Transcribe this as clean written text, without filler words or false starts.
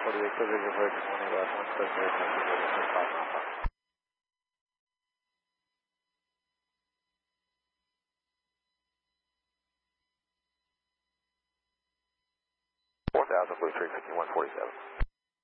48, clear visual approach 1 left, 170, 5 4000, blue 350, 147.